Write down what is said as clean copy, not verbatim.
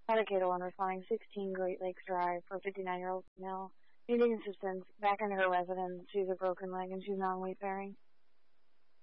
Dedicated one responding 16 Great Lakes Drive for 59-year-old female needing assistance back into her residence. She has a broken leg and she's non-weight bearing.